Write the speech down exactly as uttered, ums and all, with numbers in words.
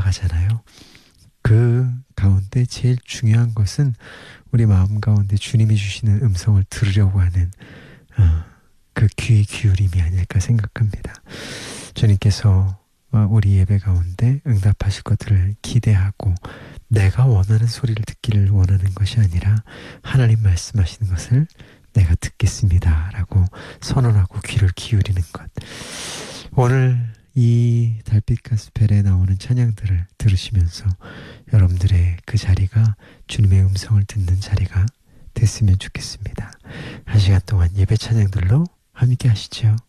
나아가잖아요. 그 가운데 제일 중요한 것은 우리 마음 가운데 주님이 주시는 음성을 들으려고 하는 어, 그 귀의 기울임이 아닐까 생각합니다. 주님께서 우리 예배 가운데 응답하실 것들을 기대하고 내가 원하는 소리를 듣기를 원하는 것이 아니라 하나님 말씀하시는 것을 내가 듣겠습니다 라고 선언하고 귀를 기울이는 것. 오늘 이 달빛 가스펠에 나오는 찬양들을 들으시면서 여러분들의 그 자리가 주님의 음성을 듣는 자리가 됐으면 좋겠습니다. 한 시간 동안 예배 찬양들로 함께 하시죠.